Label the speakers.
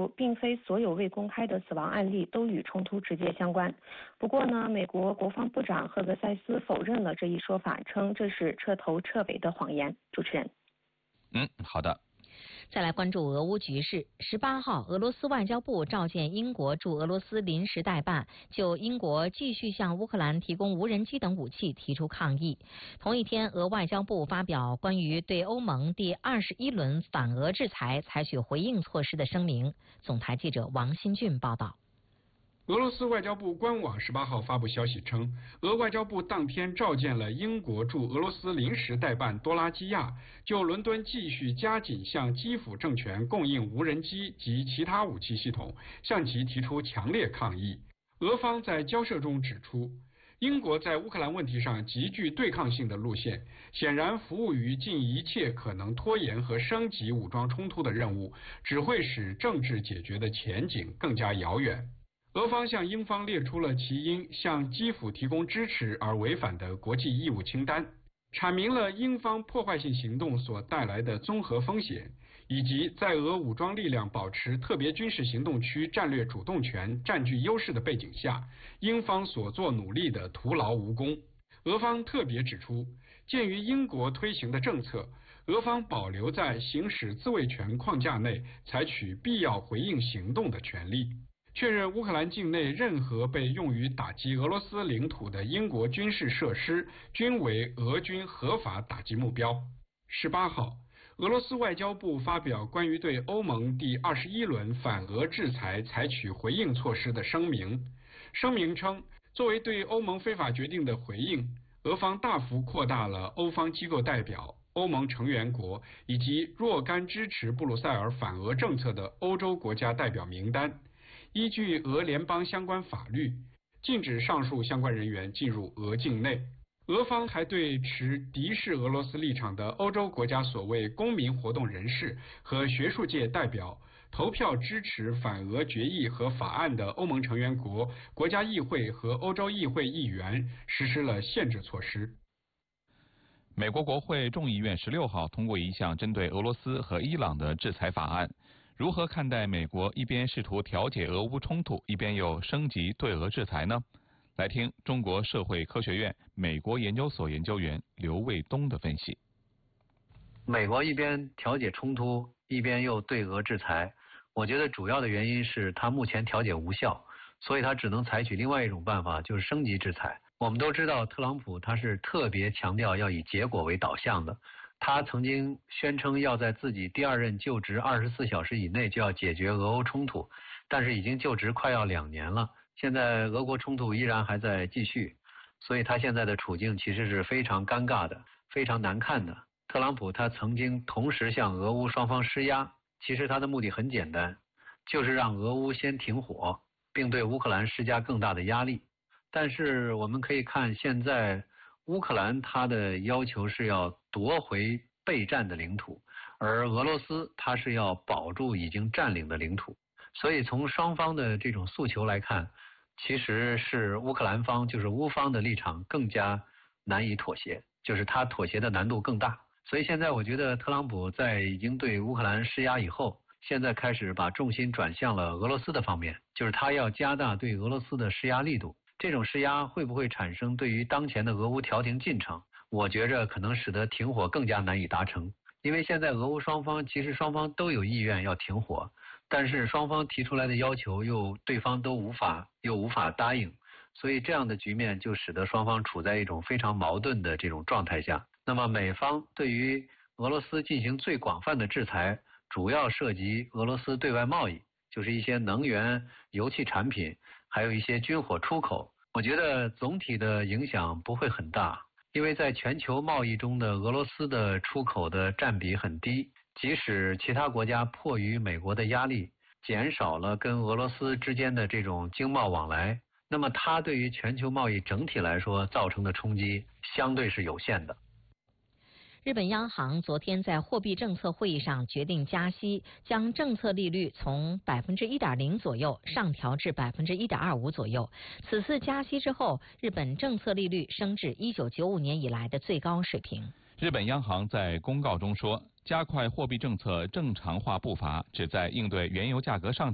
Speaker 1: 出，并非所有未公开的死亡案例都与冲突直接相关。不过呢，美国国防部长赫格塞斯否认了这一说法，称这是彻头彻尾的谎言。主持人。
Speaker 2: 好的。
Speaker 3: 再来关注俄乌局势。18号，俄罗斯外交部召见英国驻俄罗斯临时代办，就英国继续向乌克兰提供无人机等武器提出抗议。同一天，俄外交部发表关于对欧盟第21轮反俄制裁采取回应措施的声明。总台记者王新俊报道。
Speaker 4: 俄罗斯外交部官网18号发布消息称，俄外交部当天召见了英国驻俄罗斯临时代办多拉基亚，就伦敦继续加紧向基辅政权供应无人机及其他武器系统，向其提出强烈抗议。俄方在交涉中指出，英国在乌克兰问题上极具对抗性的路线，显然服务于尽一切可能拖延和升级武装冲突的任务，只会使政治解决的前景更加遥远。俄方向英方列出了其因向基辅提供支持而违反的国际义务清单，阐明了英方破坏性行动所带来的综合风险，以及在俄武装力量保持特别军事行动区战略主动权、占据优势的背景下，英方所做努力的徒劳无功。俄方特别指出，鉴于英国推行的政策，俄方保留在行使自卫权框架内采取必要回应行动的权利。确认乌克兰境内任何被用于打击俄罗斯领土的英国军事设施均为俄军合法打击目标。18号，俄罗斯外交部发表关于对欧盟第21轮反俄制裁采取回应措施的声明。声明称，作为对欧盟非法决定的回应，俄方大幅扩大了欧方机构代表、欧盟成员国以及若干支持布鲁塞尔反俄政策的欧洲国家代表名单。依据俄联邦相关法律，禁止上述相关人员进入俄境内。俄方还对持敌视俄罗斯立场的欧洲国家所谓公民活动人士和学术界代表、投票支持反俄决议和法案的欧盟成员国、国家议会和欧洲议会议员实施了限制措施。
Speaker 2: 美国国会众议院16号通过一项针对俄罗斯和伊朗的制裁法案。如何看待美国一边试图调解俄乌冲突，一边又升级对俄制裁呢？来听中国社会科学院美国研究所研究员刘卫东的分析。
Speaker 5: 美国一边调解冲突，一边又对俄制裁，我觉得主要的原因是它目前调解无效，所以它只能采取另外一种办法，就是升级制裁。我们都知道特朗普他是特别强调要以结果为导向的，他曾经宣称要在自己第2任就职24小时以内就要解决俄欧冲突，但是已经就职快要2年了，现在俄国冲突依然还在继续，所以他现在的处境其实是非常尴尬的，非常难看的。特朗普他曾经同时向俄乌双方施压，其实他的目的很简单，就是让俄乌先停火，并对乌克兰施加更大的压力。但是我们可以看现在乌克兰他的要求是要夺回被占的领土，而俄罗斯他是要保住已经占领的领土，所以从双方的这种诉求来看，其实是乌克兰方就是乌方的立场更加难以妥协，就是他妥协的难度更大。所以现在我觉得特朗普在已经对乌克兰施压以后，现在开始把重心转向了俄罗斯的方面，就是他要加大对俄罗斯的施压力度。这种施压会不会产生对于当前的俄乌调停进程，我觉着可能使得停火更加难以达成。因为现在俄乌双方其实双方都有意愿要停火，但是双方提出来的要求对方都无法答应，所以这样的局面就使得双方处在一种非常矛盾的这种状态下。那么美方对于俄罗斯进行最广泛的制裁，主要涉及俄罗斯对外贸易，就是一些能源、油气产品，还有一些军火出口。我觉得总体的影响不会很大，因为在全球贸易中的俄罗斯的出口的占比很低，即使其他国家迫于美国的压力，减少了跟俄罗斯之间的这种经贸往来，那么它对于全球贸易整体来说造成的冲击相对是有限的。
Speaker 3: 日本央行昨天在货币政策会议上决定加息，将政策利率从 1.0% 左右上调至 1.25% 左右。此次加息之后，日本政策利率升至1995年以来的最高水平。
Speaker 2: 日本央行在公告中说，加快货币政策正常化步伐，旨在应对原油价格上涨